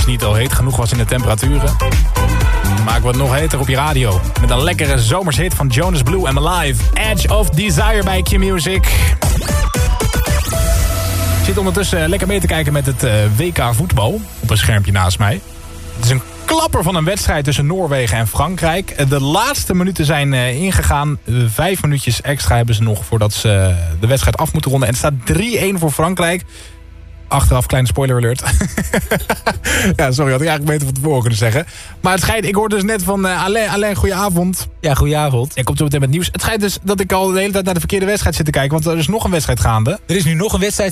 niet al heet genoeg was in de temperaturen, dan maken we het nog heter op je radio. Met een lekkere zomershit van Jonas Blue en Alive. Edge of Desire bij Q-Music. Ik zit ondertussen lekker mee te kijken met het WK voetbal. Op een schermpje naast mij. Het is een klapper van een wedstrijd tussen Noorwegen en Frankrijk. De laatste minuten zijn ingegaan. 5 minuutjes extra hebben ze nog voordat ze de wedstrijd af moeten ronden. En het staat 3-1 voor Frankrijk. Achteraf, kleine spoiler alert. Ja, sorry, had ik eigenlijk beter van tevoren kunnen zeggen. Maar het schijnt, ik hoorde dus net van Alain, goedenavond. Ja, goedenavond. Ik kom zo meteen met nieuws. Het schijnt dus dat ik al de hele tijd naar de verkeerde wedstrijd zit te kijken. Want er is nog een wedstrijd gaande. Er is nu nog een wedstrijd